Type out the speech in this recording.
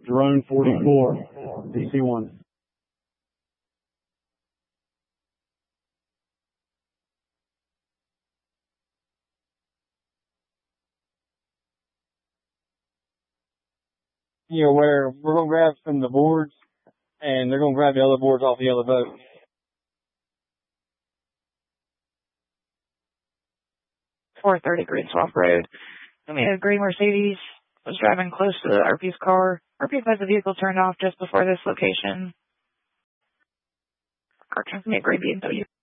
Drone 44, DC-1. You're aware, we're going to grab some of the boards, and they're going to grab the other boards off the other boat. .430 Green Swamp Road. I mean, a gray Mercedes was driving close to the RP's car. RP has the vehicle turned off just before this location. Car transmit gray BMW.